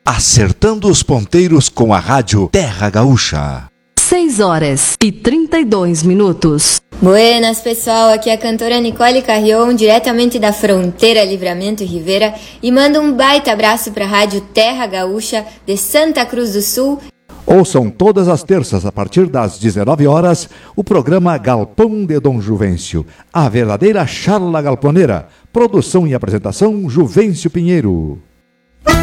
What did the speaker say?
Acertando os ponteiros com a rádio Terra Gaúcha. 6h32. Buenas, pessoal, aqui é a cantora Nicole Carrion, diretamente da fronteira Livramento e Rivera, e mando um baita abraço para a rádio Terra Gaúcha de Santa Cruz do Sul. Ouçam todas as terças, a partir das 19 horas, o programa Galpão de Dom Juvencio, a verdadeira charla galponeira. Produção e apresentação, Juvencio Pinheiro.